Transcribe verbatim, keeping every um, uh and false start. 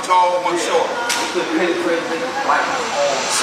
tall, one short. We put petty president right on